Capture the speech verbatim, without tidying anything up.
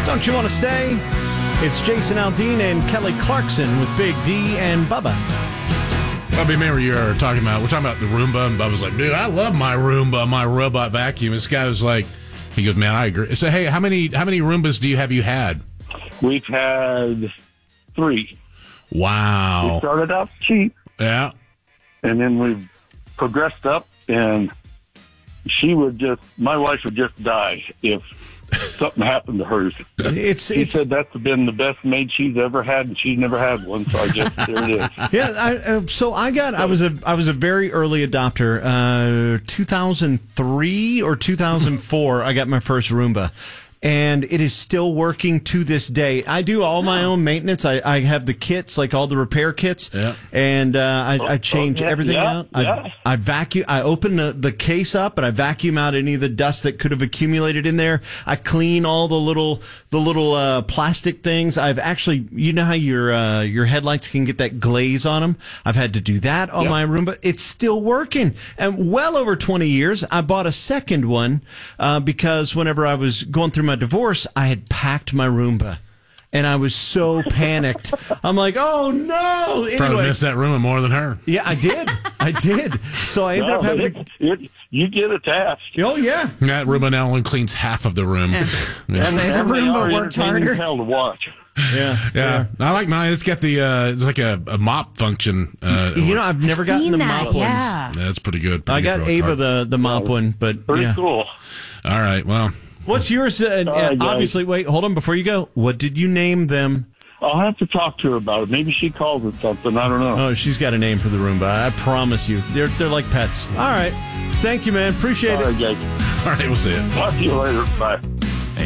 Don't You Want to Stay? It's Jason Aldean and Kelly Clarkson with Big D and Bubba. I remember you were talking about, we're talking about the Roomba, and Bubba's like, dude, I love my Roomba, my robot vacuum. This guy was like, he goes, man, I agree. So, hey, how many how many Roombas do you have you had? We've had three. Wow. We started out cheap. Yeah. And then we've progressed up, and she would just, my wife would just die if something happened to hers. It's, she it's, said that's been the best maid she's ever had, and she's never had one. So I guess there it is. Yeah, I, uh, so I got. I was a. I was a very early adopter. Uh, two thousand three or two thousand four. I got my first Roomba. And it is still working to this day. I do all my own maintenance. I, I have the kits, like all the repair kits, yeah. and uh, I, I change oh, yeah, everything yeah, out. Yeah. I, I vacuum. I open the, the case up, and I vacuum out any of the dust that could have accumulated in there. I clean all the little the little uh, plastic things. I've actually, you know how your uh, your headlights can get that glaze on them. I've had to do that on yep. my Roomba. It's still working, and well over twenty years. I bought a second one uh, because whenever I was going through my divorce, I had packed my Roomba, and I was so panicked. I'm like, oh no! Anyway, Probably missed that Roomba more than her. Yeah, I did. I did. So I ended No, up having. it, it, you get attached. Oh yeah. That Roomba now only cleans half of the room. Yeah. Yeah. And, The and they Roomba are worked entertaining harder. as hell to watch. Yeah, Yeah, I like mine. It's got the uh, it's like a, a mop function. Uh, You know, I've never I've gotten seen the that, mop yeah. ones. That's pretty good. Pretty I got good for a Ava car. the the mop one, but Pretty yeah. cool. All right, well. What's yours? Uh, All right, uh, guys. obviously, wait, hold on before you go. What did you name them? I'll have to talk to her about it. Maybe she calls it something. I don't know. Oh, she's got a name for the Roomba. I promise you, they're they're like pets. All right, thank you, man. Appreciate All it. right, guys. All right, we'll see it. Talk to you later. Bye.